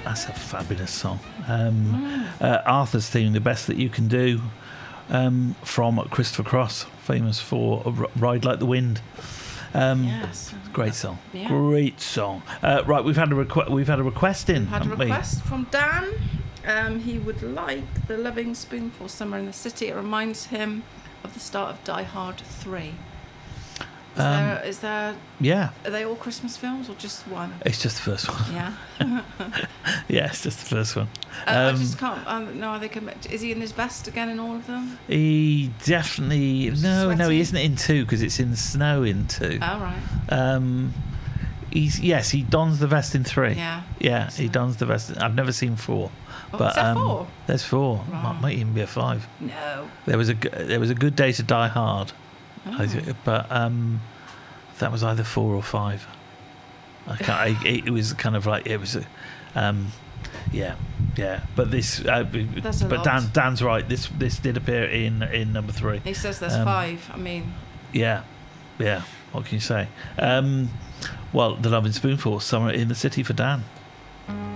That's a fabulous song. Arthur's theme, The Best That You Can Do, from Christopher Cross, famous for Ride Like the Wind. Yes. Great song. Yeah. Great song. Right, we've had a request in. Had a haven't we? request from Dan. He would like the Loving Spoonful, Summer in the City. It reminds him of the start of Die Hard 3. Is there? Yeah. Are they all Christmas films or just one? It's just the first one. Yeah. Yeah, it's just the first one. I just can't. No, they can. Is he in his vest again in all of them? He definitely no, Sweaty? he isn't in 2 because it's in the snow in 2. Oh right. He dons the vest in 3. Yeah. He dons the vest. I've never seen 4. Oh, But is there 4? there's 4. Right. Might even be a 5. No. There was a Good Day to Die Hard, but that was either 4 or 5. I can't. It was kind of like it was. Yeah. But this. That's a but lot. Dan's right. This did appear in number 3. He says there's 5. I mean. Yeah. What can you say? Well, The Loving Spoonful, Summer in the City for Dan.